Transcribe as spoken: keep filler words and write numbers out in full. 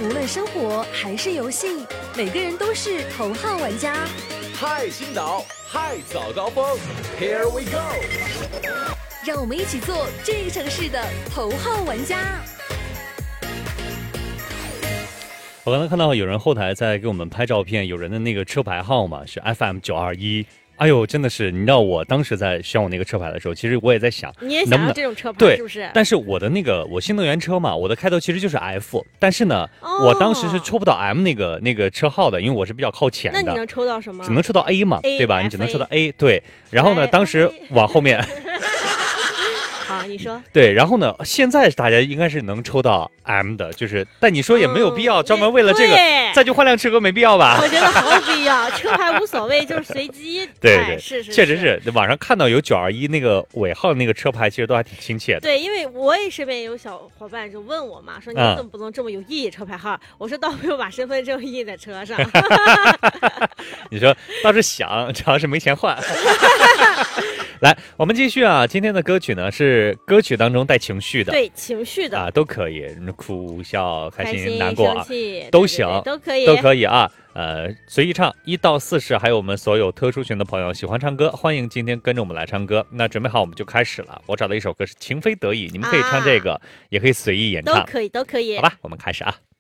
无论生活还是游戏，每个人都是头号玩家。 嗨，青岛，嗨，早高峰 ，Here we go！ 让我们一起做这个城市的头号玩家。 我刚才看到有人后台在给我们拍照片，有人的那个车牌号码是 F M 九二一。哎呦，真的是，你知道我当时在选我那个车牌的时候，其实我也在想， 你也想要这种车牌， 对， 是不是？ 但是我的那个我新能源车嘛，我的开头其实就是 F， 但是呢，哦、我当时是抽不到 M 那个那个车号的，因为我是比较靠前的。 那你能抽到什么？ 只能抽到 A 嘛， A, 对吧？ F, 你只能抽到 A， 对。然后呢，当时往后面。 好，你说对，然后呢？现在大家应该是能抽到 M 的，就是，但你说也没有必要专门为了这个再去换辆车，没必要吧？ 我觉得毫无必要，车牌无所谓，就是随机。 对对， 哎、是是， 确实是。网上看到有九二一那个尾号那个车牌，其实都还挺亲切的。 对，因为我也身边有小伙伴就问我嘛，说你怎么不能这么有意义车牌号？嗯、我说倒不用把身份证印在车上。 你说倒是想，主要是没钱换。来，我们继续啊！今天的歌曲呢是歌曲当中带情绪的， 对情绪的啊都可以，哭笑、开心、 开心难过啊生都行， 对对对都可以， 都可以啊。呃，随意唱一到四十，还有我们所有特殊群的朋友喜欢唱歌，欢迎今天跟着我们来唱歌。那准备好，我们就开始了。我找到一首歌是《情非得已》，你们可以唱这个，啊、也可以随意演唱， 都可以，都可以。 好吧，我们开始啊。